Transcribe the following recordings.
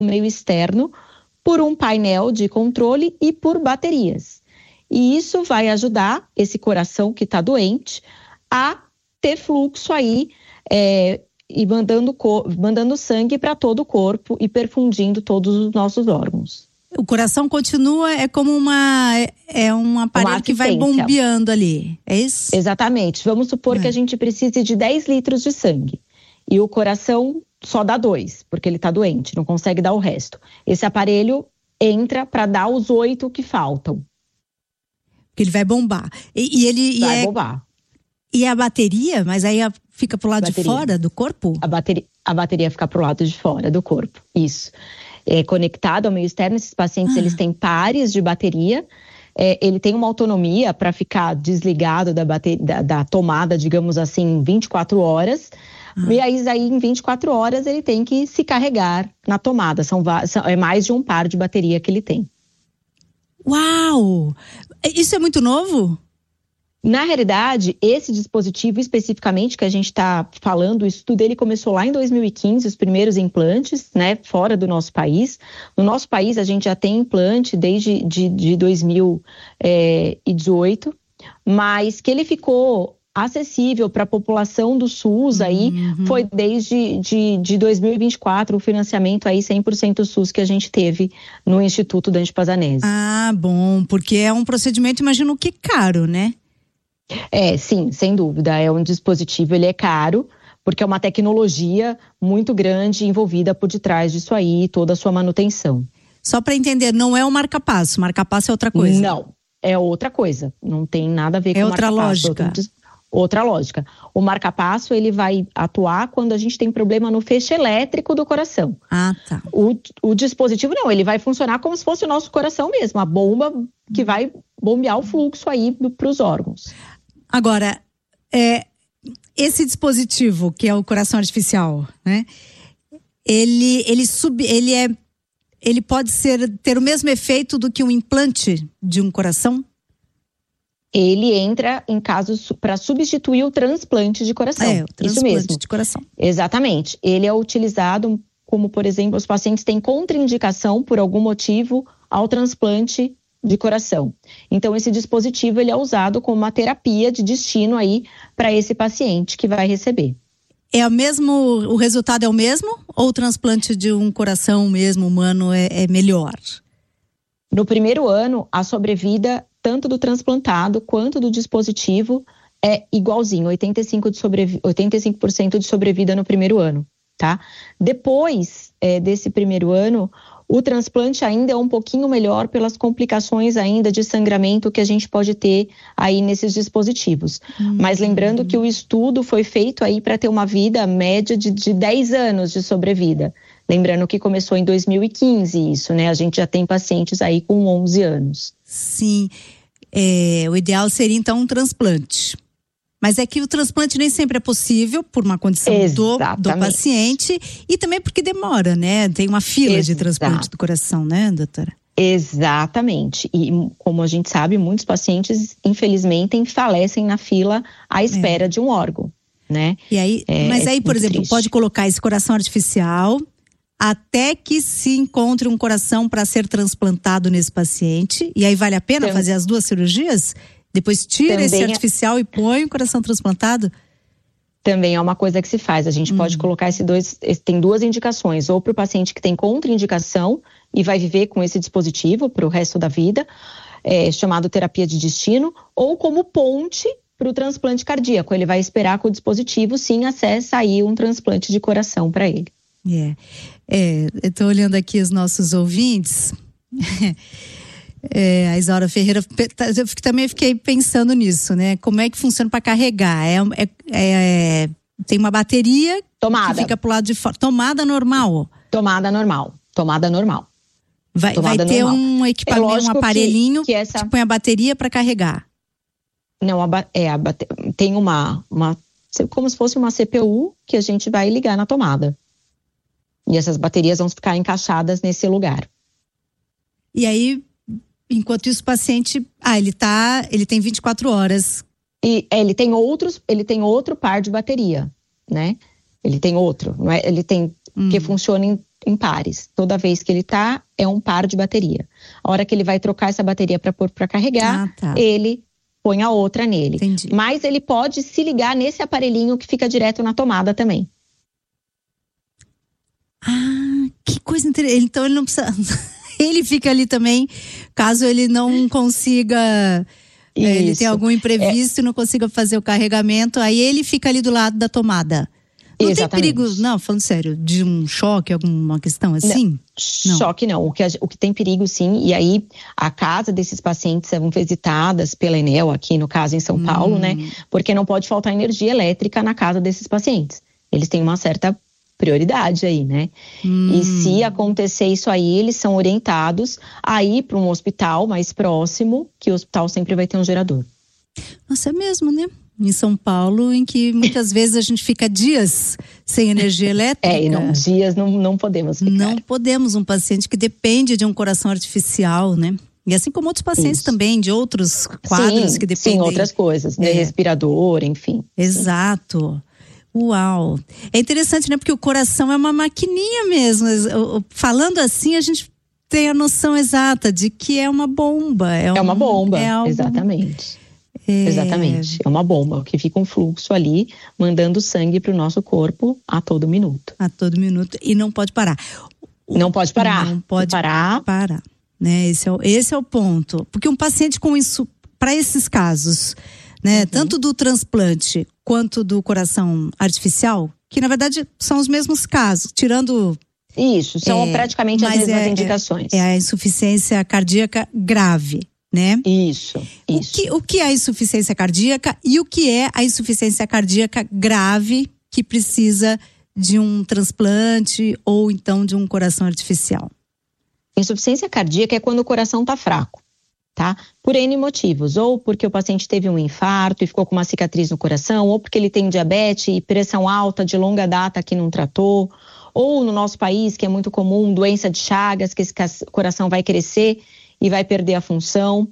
meio externo por um painel de controle e por baterias. E isso vai ajudar esse coração que está doente a ter fluxo aí e mandando sangue para todo o corpo e perfundindo todos os nossos órgãos. O coração continua, é como um aparelho que vai bombeando ali, é isso? Exatamente. Vamos supor que a gente precise de 10 litros de sangue e o coração só dá 2, porque ele está doente, não consegue dar o resto. Esse aparelho entra para dar os 8 que faltam. Porque ele vai bombar. Vai bombar. E a bateria, mas aí fica pro lado de fora do corpo? A bateria fica pro lado de fora do corpo, isso. É conectado ao meio externo, esses pacientes eles têm pares de bateria, ele tem uma autonomia para ficar desligado da tomada, digamos assim, 24 horas, e aí em 24 horas ele tem que se carregar na tomada, é mais de um par de bateria que ele tem. Uau! Isso é muito novo? Na realidade, esse dispositivo especificamente que a gente está falando, o estudo dele começou lá em 2015, os primeiros implantes, né, fora do nosso país. No nosso país, a gente já tem implante desde de 2018, mas que ele ficou acessível para a população do SUS aí, foi desde de 2024, o financiamento aí 100% SUS que a gente teve no Instituto Dante Pazzanese. Ah, bom, porque é um procedimento, imagino que caro, né? Sim, sem dúvida, é um dispositivo, ele é caro, porque é uma tecnologia muito grande envolvida por detrás disso aí, toda a sua manutenção. Só para entender, não é o marca-passo é outra coisa? Não, é outra coisa, não tem nada a ver com o marca-passo. Outra lógica. O marca-passo, ele vai atuar quando a gente tem problema no feixe elétrico do coração. Ah, tá. O dispositivo não, ele vai funcionar como se fosse o nosso coração mesmo, a bomba que vai bombear o fluxo aí para os órgãos. Agora, esse dispositivo, que é o coração artificial, né? Ele pode ter o mesmo efeito do que um implante de um coração? Ele entra em casos para substituir o transplante de coração. O transplante isso mesmo. De coração. Exatamente. Ele é utilizado como, por exemplo, os pacientes têm contraindicação por algum motivo ao transplante de coração. Então, esse dispositivo ele é usado como uma terapia de destino aí para esse paciente que vai receber. O resultado é o mesmo? Ou o transplante de um coração mesmo humano é melhor? No primeiro ano, a sobrevida tanto do transplantado quanto do dispositivo é igualzinho, 85% de sobrevida no primeiro ano, tá? Depois desse primeiro ano, o transplante ainda é um pouquinho melhor pelas complicações ainda de sangramento que a gente pode ter aí nesses dispositivos. Mas lembrando que o estudo foi feito aí para ter uma vida média de 10 anos de sobrevida. Lembrando que começou em 2015 isso, né? A gente já tem pacientes aí com 11 anos. Sim. O ideal seria então um transplante. Mas é que o transplante nem sempre é possível por uma condição do paciente e também porque demora, né? Tem uma fila de transplante do coração, né, doutora? Exatamente. E como a gente sabe, muitos pacientes, infelizmente, falecem na fila à espera de um órgão, né? E aí, mas aí, por exemplo, pode colocar esse coração artificial até que se encontre um coração para ser transplantado nesse paciente. E aí vale a pena fazer as duas cirurgias? Depois tira esse artificial e põe o coração transplantado? Também é uma coisa que se faz. A gente pode colocar tem duas indicações. Ou para o paciente que tem contraindicação e vai viver com esse dispositivo para o resto da vida, chamado terapia de destino, ou como ponte para o transplante cardíaco. Ele vai esperar que o dispositivo, sim, acesse aí um transplante de coração para ele. Eu estou olhando aqui os nossos ouvintes. A Isaura Ferreira, eu também fiquei pensando nisso, né? Como é que funciona para carregar? Tem uma bateria que fica pro lado de fora. Tomada normal? Tomada normal. Vai ter um equipamento, um aparelhinho que põe a bateria para carregar? Não, tem uma como se fosse uma CPU que a gente vai ligar na tomada. E essas baterias vão ficar encaixadas nesse lugar. E aí, enquanto isso, o paciente, ele tem 24 horas. E ele tem outro par de bateria, né? Ele tem outro, não é? Ele tem que funciona em pares. Toda vez que ele tá, é um par de bateria. A hora que ele vai trocar essa bateria para pôr para carregar, ele põe a outra nele. Entendi. Mas ele pode se ligar nesse aparelhinho que fica direto na tomada também. Ah, que coisa interessante. Então ele não precisa... ele fica ali também, caso ele não consiga... ele tem algum imprevisto e não consiga fazer o carregamento, aí ele fica ali do lado da tomada. Não Exatamente. tem perigo, não, falando sério, de um choque, alguma questão assim? Não. Choque não, o que tem perigo sim, e aí a casa desses pacientes são visitadas pela Enel, aqui no caso em São Paulo, né? Porque não pode faltar energia elétrica na casa desses pacientes. Eles têm uma certa prioridade aí, né? E se acontecer isso aí, eles são orientados a ir para um hospital mais próximo, que o hospital sempre vai ter um gerador. Nossa, é mesmo, né? Em São Paulo, em que muitas vezes a gente fica dias sem energia elétrica. Dias não podemos ficar. Não podemos, um paciente que depende de um coração artificial, né? E assim como outros pacientes também, de outros quadros que dependem. Sim, outras coisas, né? Respirador, enfim. Exato. Uau! É interessante, né? Porque o coração é uma maquininha mesmo. Falando assim, a gente tem a noção exata de que é uma bomba. É uma bomba, exatamente. Exatamente, é uma bomba que fica um fluxo ali mandando sangue para o nosso corpo a todo minuto. A todo minuto, e não pode parar. Não pode parar. Não pode parar. Né? Esse é o ponto. Porque um paciente com isso, para esses casos, né, tanto do transplante quanto do coração artificial, que na verdade são os mesmos casos, tirando... Isso, são praticamente as mesmas indicações. É a insuficiência cardíaca grave. Né? Isso. O que é a insuficiência cardíaca e o que é a insuficiência cardíaca grave que precisa de um transplante ou então de um coração artificial? Insuficiência cardíaca é quando o coração está fraco, tá? Por N motivos, ou porque o paciente teve um infarto e ficou com uma cicatriz no coração, ou porque ele tem diabetes e pressão alta de longa data que não tratou, ou no nosso país, que é muito comum, doença de Chagas, que esse coração vai crescer e vai perder a função.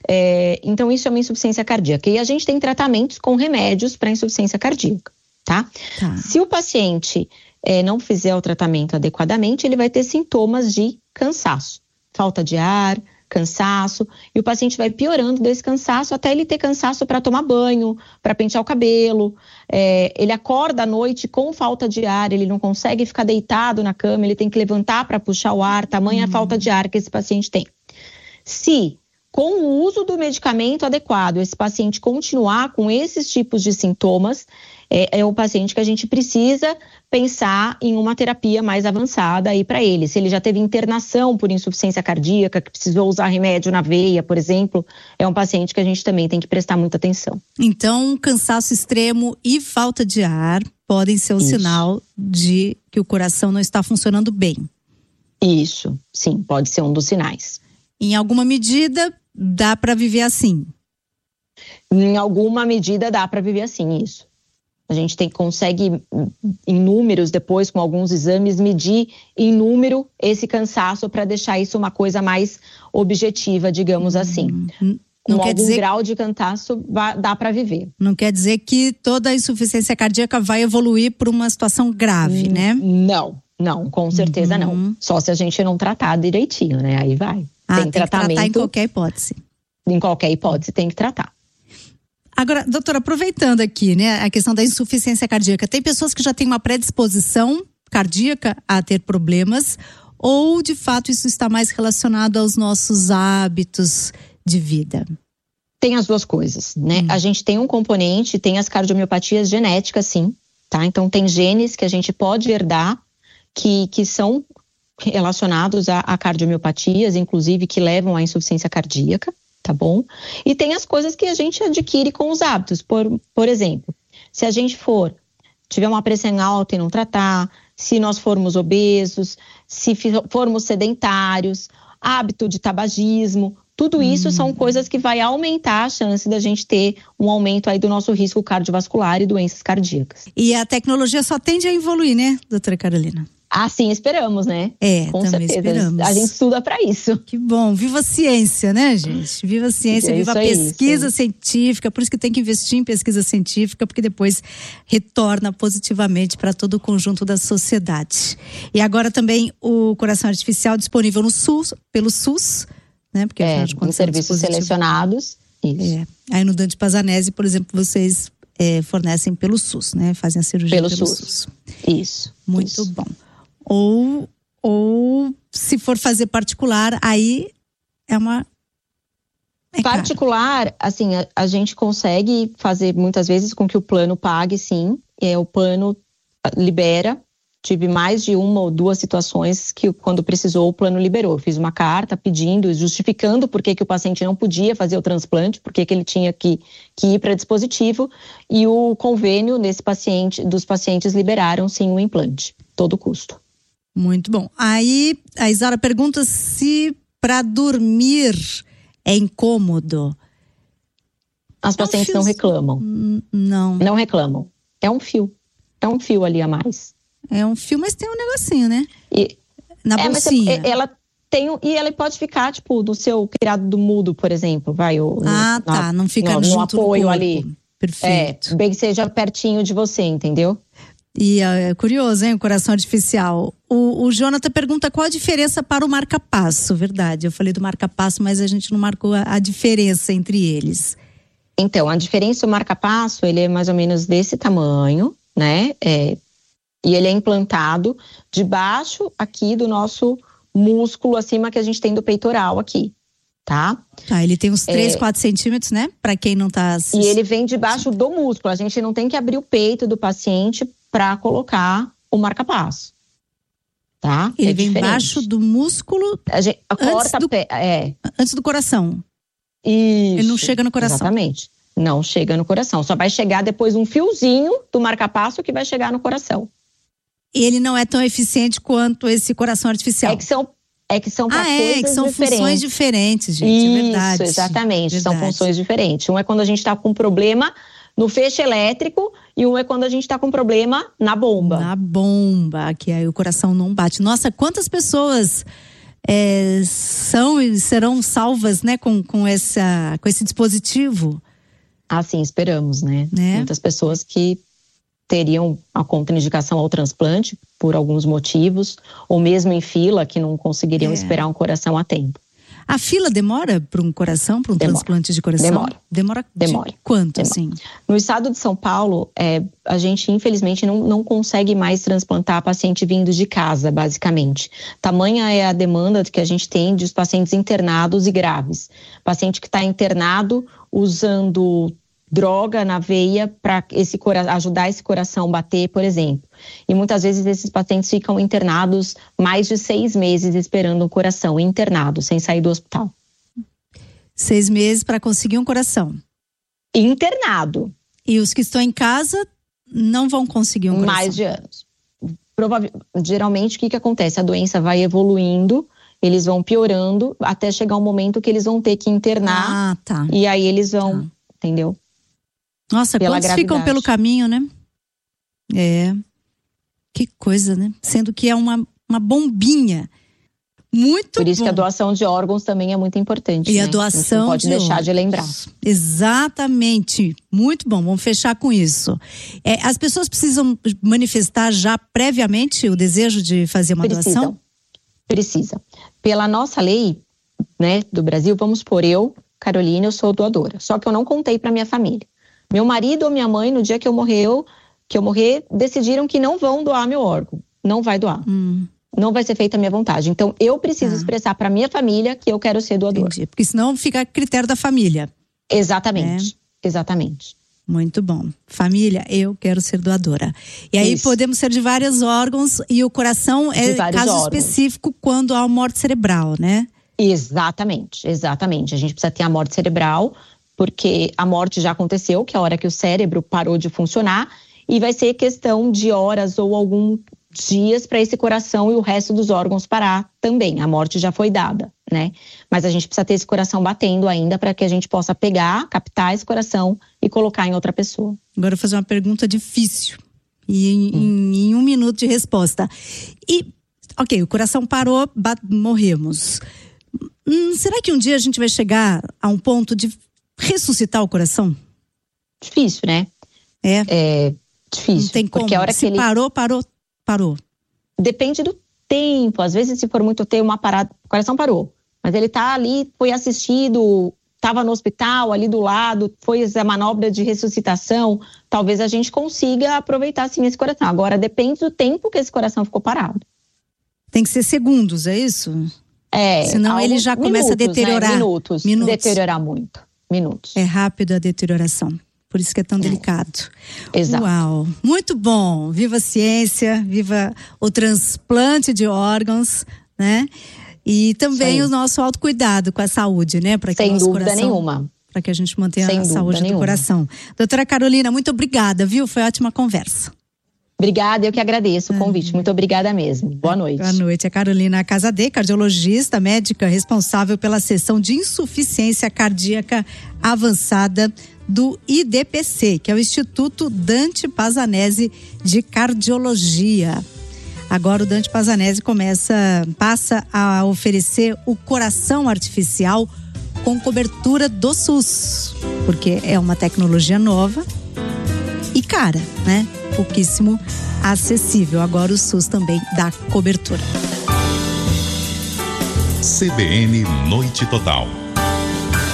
Então, isso é uma insuficiência cardíaca. E a gente tem tratamentos com remédios para insuficiência cardíaca, tá? Se o paciente não fizer o tratamento adequadamente, ele vai ter sintomas de cansaço, falta de ar, cansaço, e o paciente vai piorando desse cansaço até ele ter cansaço para tomar banho, para pentear o cabelo. Ele acorda à noite com falta de ar, ele não consegue ficar deitado na cama, ele tem que levantar para puxar o ar, tamanha a falta de ar que esse paciente tem. Se, com o uso do medicamento adequado, esse paciente continuar com esses tipos de sintomas, é o paciente que a gente precisa pensar em uma terapia mais avançada aí para ele. Se ele já teve internação por insuficiência cardíaca, que precisou usar remédio na veia, por exemplo, é um paciente que a gente também tem que prestar muita atenção. Então, cansaço extremo e falta de ar podem ser um sinal de que o coração não está funcionando bem. Isso, sim, pode ser um dos sinais. Em alguma medida, dá para viver assim? Em alguma medida, dá para viver assim, isso. A gente consegue, em números, depois, com alguns exames, medir em número esse cansaço para deixar isso uma coisa mais objetiva, digamos assim. Com algum grau de cansaço, dá para viver. Não quer dizer que toda a insuficiência cardíaca vai evoluir para uma situação grave, né? Não, com certeza não. Só se a gente não tratar direitinho, né? Aí vai. Tem tratamento. Que tratar em qualquer hipótese. Em qualquer hipótese tem que tratar. Agora, doutora, aproveitando aqui, né, a questão da insuficiência cardíaca, tem pessoas que já têm uma predisposição cardíaca a ter problemas, ou de fato isso está mais relacionado aos nossos hábitos de vida? Tem as duas coisas, né? A gente tem um componente, tem as cardiomiopatias genéticas, sim, tá? Então tem genes que a gente pode herdar que são relacionados a cardiomiopatias, inclusive que levam à insuficiência cardíaca, tá bom? E tem as coisas que a gente adquire com os hábitos. Por exemplo, se a gente tiver uma pressão alta e não tratar, se nós formos obesos, se formos sedentários, hábito de tabagismo, tudo isso são coisas que vai aumentar a chance da gente ter um aumento aí do nosso risco cardiovascular e doenças cardíacas. E a tecnologia só tende a evoluir, né, doutora Carolina? Assim esperamos, né? Com também certeza. esperamos. A gente estuda para isso. Que bom. Viva a ciência, né, gente? Viva a ciência, viva a pesquisa científica. Por isso que tem que investir em pesquisa científica, porque depois retorna positivamente para todo o conjunto da sociedade. E agora também o coração artificial disponível no SUS, pelo SUS, né? Porque afinal de contas, em serviços selecionados. Isso. Aí no Dante Pazanese, por exemplo, vocês fornecem pelo SUS, né? Fazem a cirurgia pelo SUS. Isso. Muito bom. Ou se for fazer particular, aí é uma... particular, assim, a gente consegue fazer muitas vezes com que o plano pague, sim. O plano libera. Tive mais de uma ou duas situações que, quando precisou, o plano liberou. Eu fiz uma carta pedindo, justificando por que o paciente não podia fazer o transplante, por que ele tinha que ir para dispositivo, e o convênio dos pacientes liberaram, sim, o implante, todo o custo. Muito bom. Aí a Isaura pergunta se para dormir é incômodo. As pacientes não reclamam. Não reclamam. É um fio ali a mais. É um fio, mas tem um negocinho, né? Na bolsinha. Ela tem, e ela pode ficar, tipo, do seu criado do mudo, por exemplo, não fica junto no apoio corpo. Ali. Perfeito. Bem que seja pertinho de você, entendeu? E é curioso, hein, o coração artificial. O Jonathan pergunta qual a diferença para o marca-passo. Verdade, eu falei do marca-passo, mas a gente não marcou a diferença entre eles. Então, a diferença do marca-passo, ele é mais ou menos desse tamanho, né? E ele é implantado debaixo aqui do nosso músculo acima que a gente tem do peitoral aqui, tá? Ele tem uns 3, 4 centímetros, né? Para quem não tá... E ele vem debaixo do músculo. A gente não tem que abrir o peito do paciente para colocar o marca-passo, tá? Ele vem embaixo do músculo antes do coração. Isso. Ele não chega no coração. Exatamente. Não chega no coração. Só vai chegar depois um fiozinho do marca-passo que vai chegar no coração. E ele não é tão eficiente quanto esse coração artificial. É que são para coisas que são diferentes. Funções diferentes, gente. Isso, é verdade. Exatamente. Verdade. São funções diferentes. Um é quando a gente está com problema no feixe elétrico e um é quando a gente está com problema na bomba. Na bomba, que aí o coração não bate. Nossa, quantas pessoas são e serão salvas, né, com esse dispositivo? Assim, esperamos, né? Muitas pessoas que teriam a contraindicação ao transplante por alguns motivos, ou mesmo em fila, que não conseguiriam esperar um coração a tempo. A fila demora para um coração, para um transplante de coração? Demora. Quanto, assim? No estado de São Paulo, a gente, infelizmente, não consegue mais transplantar paciente vindo de casa, basicamente. Tamanha é a demanda que a gente tem dos pacientes internados e graves. Paciente que está internado usando droga na veia para ajudar esse coração a bater, por exemplo. E muitas vezes esses pacientes ficam internados mais de 6 meses esperando um coração, internado, sem sair do hospital. 6 meses para conseguir um coração. Internado. E os que estão em casa não vão conseguir um coração. Mais de anos. Geralmente, o que acontece? A doença vai evoluindo, eles vão piorando, até chegar um momento que eles vão ter que internar. E aí eles vão, entendeu? Nossa, quantos ficam pelo caminho, né? Que coisa, né? Sendo que é uma bombinha. Muito bom. Por isso que a doação de órgãos também é muito importante. E a doação não pode deixar de lembrar. Exatamente. Muito bom, vamos fechar com isso. As pessoas precisam manifestar já previamente o desejo de fazer uma doação? Precisa. Pela nossa lei, né, do Brasil, vamos supor, eu, Carolina, eu sou doadora. Só que eu não contei para minha família. Meu marido ou minha mãe, no dia que eu morrer, decidiram que não vão doar meu órgão. Não vai doar. Não vai ser feita a minha vontade. Então, eu preciso expressar para minha família que eu quero ser doador. Entendi. Porque senão fica a critério da família. Exatamente. Exatamente. Muito bom. Família, eu quero ser doadora. E aí podemos ser de vários órgãos e o coração é caso específico quando há morte cerebral, né? Exatamente. A gente precisa ter a morte cerebral, porque a morte já aconteceu, que é a hora que o cérebro parou de funcionar, e vai ser questão de horas ou alguns dias para esse coração e o resto dos órgãos parar também. A morte já foi dada, né? Mas a gente precisa ter esse coração batendo ainda para que a gente possa pegar, captar esse coração e colocar em outra pessoa. Agora eu vou fazer uma pergunta difícil. em 1 minuto de resposta. E, ok, o coração parou, morremos. Será que um dia a gente vai chegar a um ponto de ressuscitar o coração? Difícil, né? É difícil. Não tem como. Porque a hora se que parou. Depende do tempo. Às vezes, se for muito tempo, uma parada, o coração parou. Mas ele tá ali, foi assistido, estava no hospital, ali do lado, foi essa manobra de ressuscitação. Talvez a gente consiga aproveitar, sim, esse coração. Agora, depende do tempo que esse coração ficou parado. Tem que ser segundos, é isso? Senão ele já começa a deteriorar. Né? Minutos. Deteriorar muito. Minutos. É rápido a deterioração. Por isso que é tão delicado. Exato. Uau, muito bom. Viva a ciência, viva o transplante de órgãos, né? E também o nosso autocuidado com a saúde, né? Para que sem dúvida nenhuma. Para que a gente mantenha a saúde do coração. Doutora Carolina, muito obrigada, viu? Foi ótima conversa. Obrigada, eu que agradeço o convite. Muito obrigada mesmo. Boa noite. Boa noite. A Carolina Casadei, cardiologista, médica responsável pela seção de insuficiência cardíaca avançada do IDPC, que é o Instituto Dante Pazanese de Cardiologia. Agora o Dante Pazanese passa a oferecer o coração artificial com cobertura do SUS, porque é uma tecnologia nova e cara, né? Pouquíssimo acessível. Agora o SUS também dá cobertura. CBN Noite Total.